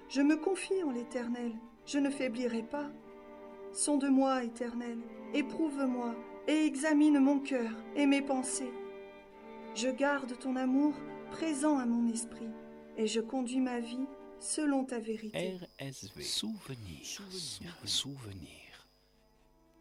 Je me confie en l'Éternel, je ne faiblirai pas. Sonde-moi, Éternel, éprouve-moi et examine mon cœur et mes pensées. Je garde ton amour présent à mon esprit et je conduis ma vie selon ta vérité. RSV. Souvenir.